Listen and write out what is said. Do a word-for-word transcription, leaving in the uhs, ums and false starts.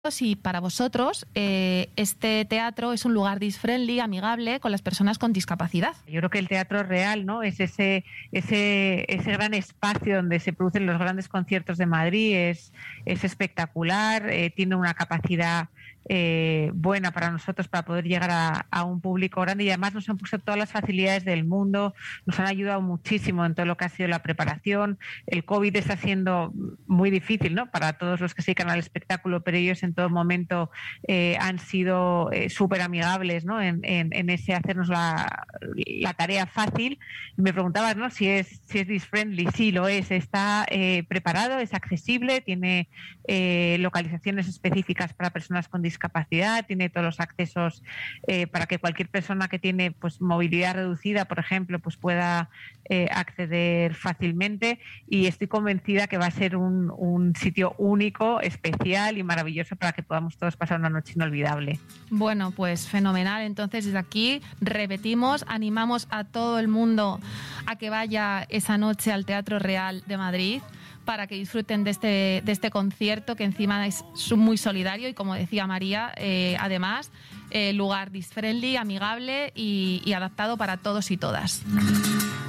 si para vosotros eh, este teatro es un lugar disfriendly, amigable con las personas con discapacidad. Yo creo que el Teatro Real, ¿no?, es ese, ese, ese gran espacio donde se producen los grandes conciertos de Madrid, es, es espectacular, eh, tiene una capacidad eh, buena para nosotros para poder llegar a, a un público grande, y además nos han puesto todas las facilidades del mundo, nos han ayudado muchísimo en todo lo que ha sido la preparación. El COVID está siendo muy difícil, ¿no?, para todos los que se dedican al espectáculo, pero ellos en todo momento eh, han sido eh, súper amigables, ¿no?, en, en, en ese hacernos la, la tarea fácil. Me preguntabas, ¿no?, si es si es disfriendly. Sí, lo es, está eh, preparado, es accesible, tiene eh, localizaciones específicas para personas con discapacidad, tiene todos los accesos eh, para que cualquier persona que tiene pues movilidad reducida, por ejemplo, pues pueda eh, acceder fácilmente, y estoy convencida que va a ser un, un sitio único, especial y maravilloso para que podamos todos pasar una noche inolvidable. Bueno, pues fenomenal. Entonces, desde aquí repetimos, animamos a todo el mundo a que vaya esa noche al Teatro Real de Madrid para que disfruten de este, de este concierto, que encima es muy solidario y, como decía María, eh, además, eh, lugar disfriendly, amigable y, y adaptado para todos y todas.